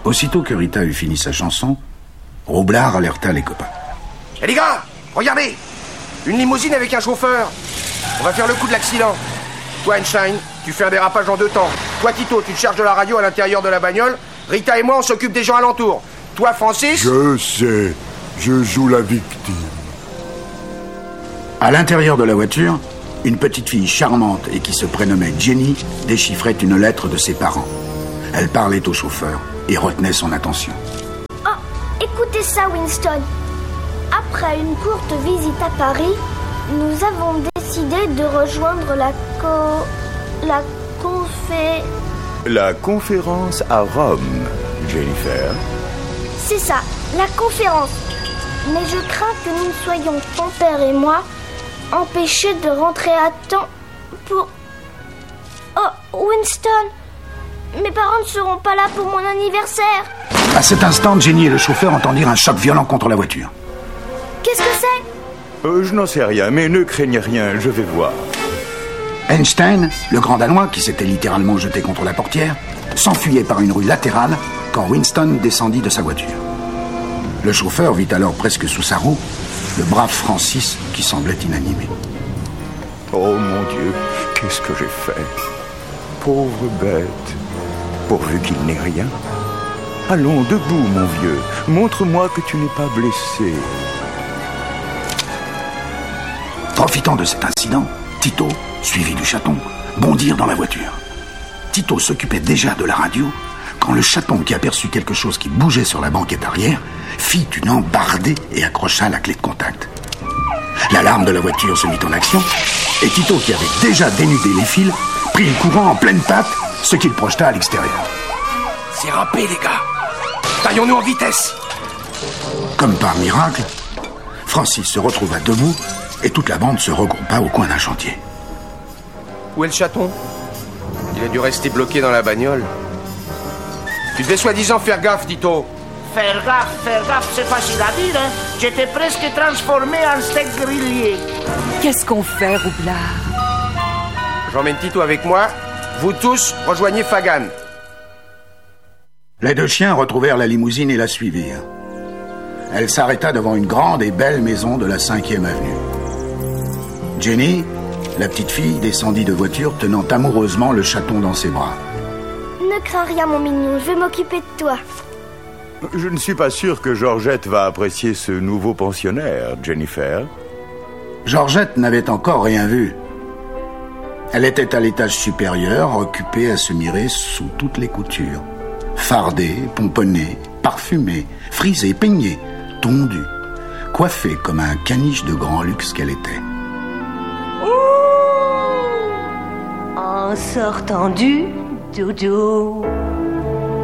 Aussitôt que Rita eut fini sa chanson, Roublard alerta les copains. Eh les gars, regardez! Une limousine avec un chauffeur. On va faire le coup de l'accident. Toi, Einstein, tu fais un dérapage en 2 temps. Toi, Tito, tu te charges de la radio à l'intérieur de la bagnole. Rita et moi, on s'occupe des gens alentours. Toi, Francis... Je sais, je joue la victime. À l'intérieur de la voiture, une petite fille charmante et qui se prénommait Jenny déchiffrait une lettre de ses parents. Elle parlait au chauffeur et retenait son attention. Oh, écoutez ça, Winston. Après une courte visite à Paris, nous avons décidé de rejoindre La conférence à Rome, Jennifer. C'est ça, la conférence. Mais je crains que nous ne soyons, ton père et moi, empêchés de rentrer à temps pour... Oh, Winston, mes parents ne seront pas là pour mon anniversaire. À cet instant, Jenny et le chauffeur entendirent un choc violent contre la voiture. Qu'est-ce que c'est ? Je n'en sais rien, mais ne craignez rien, je vais voir. Einstein, le grand Danois qui s'était littéralement jeté contre la portière, s'enfuyait par une rue latérale quand Winston descendit de sa voiture. Le chauffeur vit alors presque sous sa roue le brave Francis qui semblait inanimé. Oh mon Dieu, qu'est-ce que j'ai fait? Pauvre bête, pourvu qu'il n'ait rien. Allons, debout, mon vieux, montre-moi que tu n'es pas blessé. Profitant de cet incident, Tito, suivi du chaton, bondirent dans la voiture. Tito s'occupait déjà de la radio quand le chaton, qui aperçut quelque chose qui bougeait sur la banquette arrière, fit une embardée et accrocha la clé de contact. L'alarme de la voiture se mit en action et Tito, qui avait déjà dénudé les fils, prit le courant en pleine patte, ce qu'il projeta à l'extérieur. C'est râpé, les gars. Taillons-nous en vitesse. Comme par miracle, Francis se retrouva debout et toute la bande se regroupa au coin d'un chantier. Où est le chaton? Il a dû rester bloqué dans la bagnole. Tu devais soi-disant faire gaffe, Tito. Faire gaffe, c'est facile à dire, hein. J'étais presque transformé en steak grillé. Qu'est-ce qu'on fait, Roublard? J'emmène Tito avec moi. Vous tous, rejoignez Fagan. Les 2 chiens retrouvèrent la limousine et la suivirent. Elle s'arrêta devant une grande et belle maison de la 5e avenue. Jenny, la petite fille, descendit de voiture tenant amoureusement le chaton dans ses bras. Ne crains rien, mon mignon, je vais m'occuper de toi. Je ne suis pas sûr que Georgette va apprécier ce nouveau pensionnaire, Jennifer. Georgette n'avait encore rien vu. Elle était à l'étage supérieur, occupée à se mirer sous toutes les coutures. Fardée, pomponnée, parfumée, frisée, peignée, tondue, coiffée comme un caniche de grand luxe qu'elle était. En sortant du doudou,